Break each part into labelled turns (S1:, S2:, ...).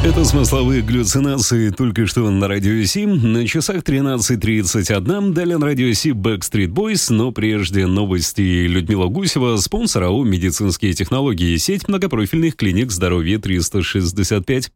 S1: Это смысловые галлюцинации только что на Радио 7. На часах 13:31. Далее на Радио 7 Backstreet Boys. Но прежде новости. Людмила Гусева, спонсор АО «Медицинские технологии». Сеть многопрофильных клиник здоровья 365.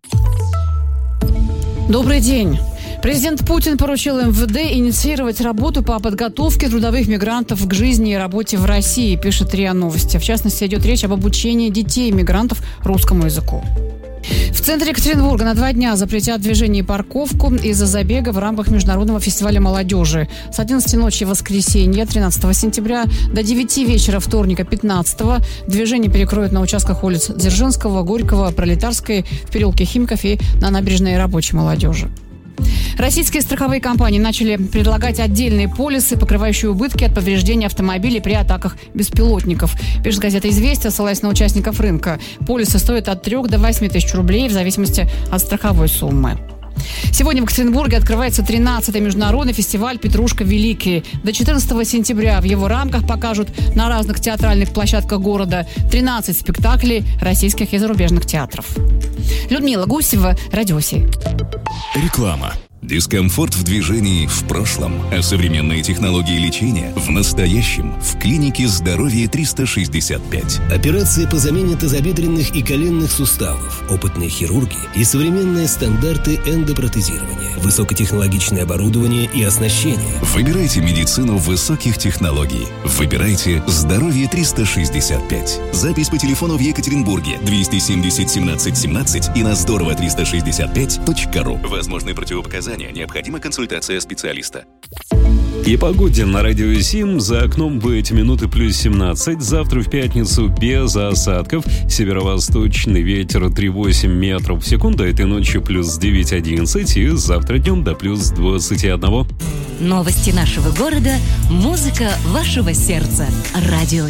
S2: Добрый день. Президент Путин поручил МВД инициировать работу по подготовке трудовых мигрантов к жизни и работе в России, пишет РИА Новости. В частности, идет речь об обучении детей мигрантов русскому языку. В центре Екатеринбурга на 2 дня запретят движение и парковку из-за забега в рамках Международного фестиваля молодежи. С 11 ночи воскресенья, 13 сентября, до 9 вечера вторника, 15-го, движение перекроют на участках улиц Дзержинского, Горького, Пролетарской, в переулке Химиков и на набережной Рабочей молодежи. Российские страховые компании начали предлагать отдельные полисы, покрывающие убытки от повреждения автомобилей при атаках беспилотников. Пишет газета «Известия», ссылаясь на участников рынка. Полисы стоят от 3 до 8 тысяч рублей в зависимости от страховой суммы. Сегодня в Екатеринбурге открывается 13-й международный фестиваль «Петрушка Великий». До 14 сентября в его рамках покажут на разных театральных площадках города 13 спектаклей российских и зарубежных театров. Людмила Гусева, Радио 7.
S3: Реклама. Дискомфорт в движении в прошлом, а современные технологии лечения в настоящем в клинике здоровья 365.
S4: Операции по замене тазобедренных и коленных суставов, опытные хирурги и современные стандарты эндопротезирования, высокотехнологичное оборудование и оснащение.
S3: Выбирайте медицину высоких технологий. Выбирайте здоровье 365. Запись по телефону в Екатеринбурге 270 17 17 и на здорово365.ру. Возможны противопоказания. Необходима консультация специалиста.
S1: И погоде на Радио 7. За окном в эти минуты плюс 17. Завтра в пятницу без осадков. Северо-восточный ветер 3,8 метров в секунду. Этой ночью плюс 9-11. И завтра днем до плюс 21.
S5: Новости нашего города. Музыка вашего сердца. Радио